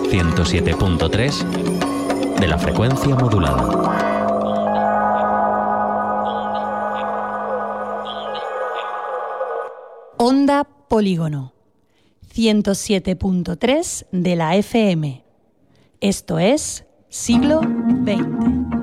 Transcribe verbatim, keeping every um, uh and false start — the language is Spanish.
ciento siete punto tres de la frecuencia modulada. Onda Polígono, ciento siete punto tres de la F M. Esto es Siglo veinte.